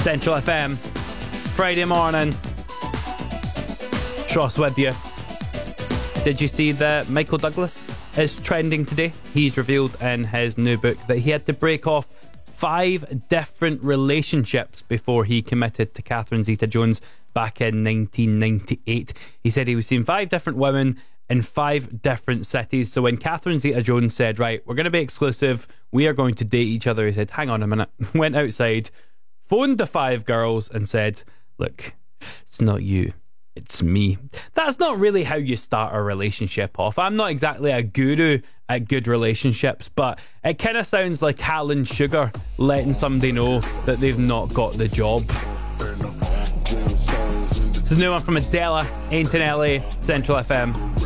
Central FM, Friday morning. Tross with you. Did you see that Michael Douglas is trending today? He's revealed in his new book that he had to break off 5 different relationships before he committed to Catherine Zeta-Jones back in 1998. He said he was seeing 5 different women in 5 different cities. So when Catherine Zeta-Jones said, right, we're going to be exclusive, we are going to date each other, he said, hang on a minute, went outside, phoned the 5 girls and said, look, it's not you, it's me. That's not really how you start a relationship off. I'm not exactly a guru at good relationships, but it kind of sounds like Alan Sugar letting somebody know that they've not got the job. It's a new one from Adela, Ain't in LA, Central FM.